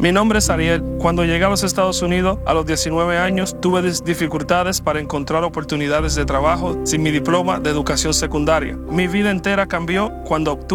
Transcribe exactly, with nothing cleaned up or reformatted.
Mi nombre es Ariel. Cuando llegué a los Estados Unidos a los diecinueve años, tuve dificultades para encontrar oportunidades de trabajo sin mi diploma de educación secundaria. Mi vida entera cambió cuando obtuve